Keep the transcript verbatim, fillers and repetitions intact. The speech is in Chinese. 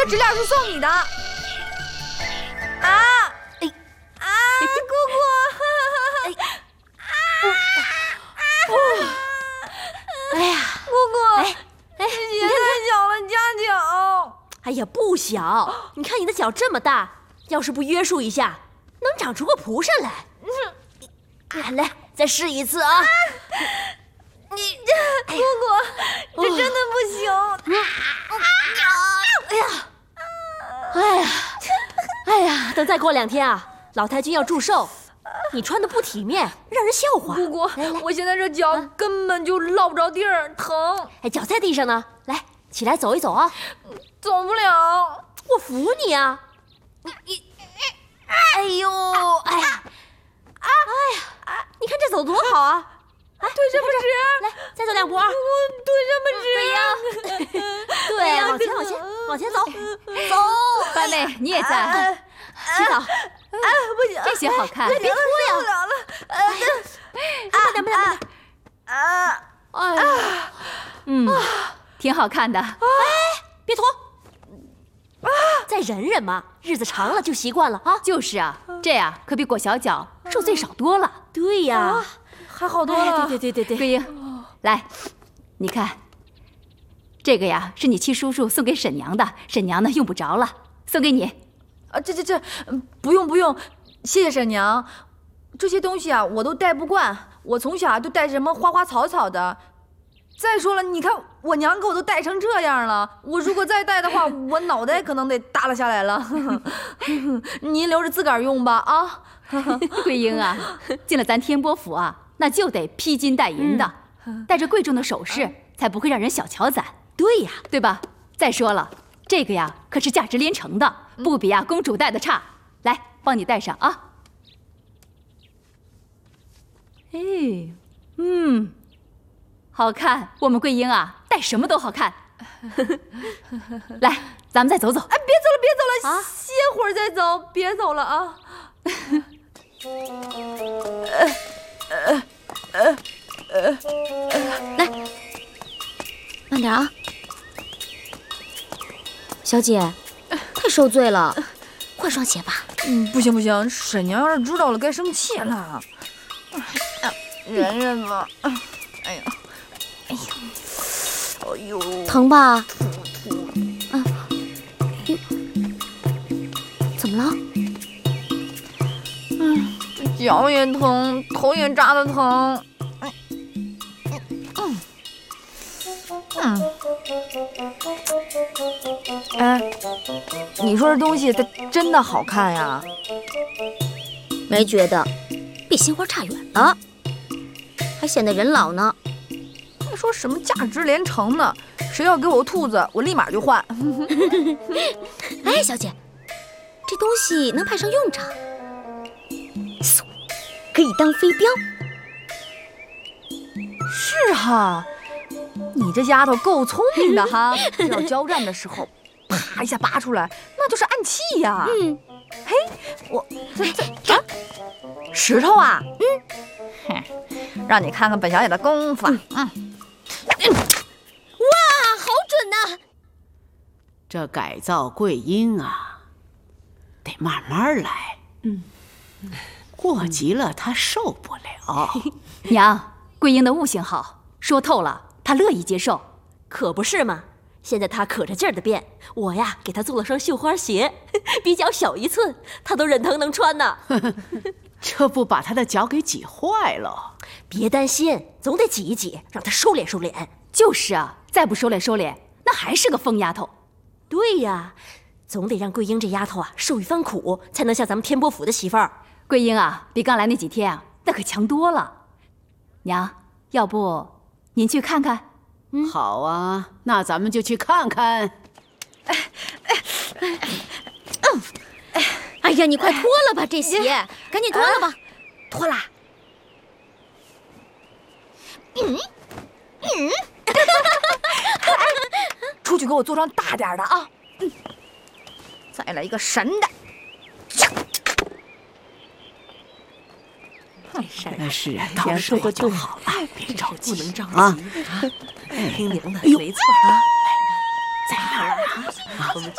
这纸链是送你的。啊！哎啊！姑姑！哎啊！ 哎呀， 姑姑！ 哎哎， 这鞋太小了，夹脚。 哎呀，不小！你看你的脚这么大，要是不约束一下，能长出个蒲扇来。嗯，来，再试一次啊！ 你这姑姑，这真的不行！ 哎呀，哎呀，哎呀！等再过两天啊，老太君要祝寿，你穿的不体面，让人笑话。 姑姑，我现在这脚根本就落不着地儿，疼。 哎，脚在地上呢，来，起来走一走啊！ 走不了， 我扶你啊！你你，哎呦，哎呀，啊，哎呀，你看这走多好啊！ 腿这么直， 来，再走两步。 我腿这么直， 对呀，对，往前往前往前走，走。 白妹，你也在洗澡。 哎，不行， 这鞋好看， 别脱呀！ 受不了了， 哎，慢点慢点慢点。 啊， 哎呀， 嗯，挺好看的。哎， 别脱。再忍忍嘛，日子长了就习惯了啊。 就是啊，这样可比裹小脚受罪少多了。 对呀， 还好多了。 对对对对对。 桂英，来，你看，这个呀是你七叔叔送给沈娘的，沈娘呢用不着了，送给你。 啊，这这这，不用不用，谢谢沈娘。这些东西啊，我都戴不惯。我从小就戴什么花花草草的。再说了，你看我娘给我都戴成这样了，我如果再戴的话，我脑袋可能得耷拉下来了。您留着自个儿用吧啊！ 桂英啊，进了咱天波府啊，那就得披金戴银的，嗯、戴着贵重的首饰，嗯、才不会让人小瞧咱。 对呀， 对吧？再说了，这个呀可是价值连城的，不比呀公主戴的差。来，帮你戴上啊。哎，嗯。好看，我们桂英啊，戴什么都好看。来，咱们再走走。 哎，别走了，别走了，啊、歇会儿再走，别走了啊。 呃呃呃呃，来，慢点啊，小姐，太受罪了，换双鞋吧。 嗯，不行不行，沈娘要是知道了该生气了。忍忍吧。哎呀。哎呦，哎呦， 疼吧？嗯，怎么了？ 嗯，这脚也疼，头也扎得疼。嗯嗯嗯。哎，你说这东西它真的好看呀？ 没觉得，比杏花差远了，还显得人老呢。 说什么价值连城呢？谁要给我兔子，我立马就换。 哎，小姐，这东西能派上用场，可以当飞镖。 是哈，你这丫头够聪明的哈！要交战的时候，啪一下拔出来，那就是暗器呀。嗯，嘿，我这这这、啊、石头啊，嗯，哼，让你看看本小姐的功夫。嗯。嗯哇，好准呐！ 这改造桂英啊，得慢慢来。嗯，过急了她受不了。 娘，桂英的悟性好，说透了，她乐意接受。 可不是嘛！现在她可着劲儿的变，我呀给她做了双绣花鞋，比脚小一寸，她都忍疼能穿呢。 这不把她的脚给挤坏了？ 别担心，总得挤一挤，让她收敛收敛。 就是啊，再不收敛收敛，那还是个疯丫头。 对呀，总得让桂英这丫头啊受一番苦，才能像咱们天波府的媳妇儿。 桂英啊，比刚来那几天啊，那可强多了。娘，要不您去看看？ 嗯，好啊，那咱们就去看看。 哎哎哎嗯，哎呀，你快脱了吧这鞋，赶紧脱了吧，啊、脱啦。 嗯嗯，出去给我做双大点的啊！嗯，再来一个神的。 哎，是啊，到时候就好了，别着急， 不能着急啊！ 听娘的， 没错啊。 再来啊！ 我们